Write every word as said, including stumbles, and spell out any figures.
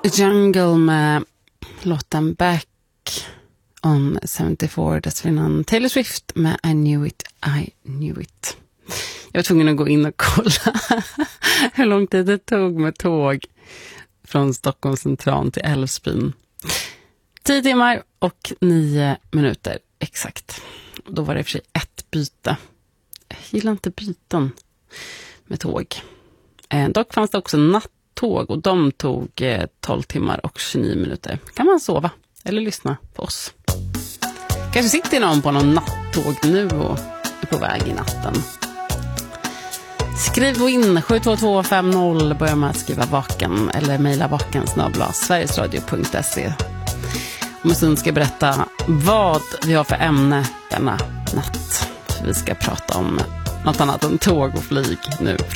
Jungle med låten Back on sjuttiofyra, dessförinnan Taylor Swift med I knew it, I knew it. Jag var tvungen att gå in och kolla hur lång tid det tog med tåg från Stockholms central till Älvsbyn. Tio timmar och nio minuter exakt. Då var det för sig ett byte. Jag gillar inte byten med tåg. Eh, dock fanns det också nattåg och de tog eh, tolv timmar och tjugonio minuter. Kan man sova eller lyssna på oss. Kanske sitter någon på någon nattåg nu och är på väg i natten. Skriv in sju två två fem noll, börja med att skriva vaken eller mejla vaken snabel-a sverigesradio punkt se. Om en stund ska jag berätta vad vi har för ämne denna natt. Vi ska prata om något annat än tåg och flyg nu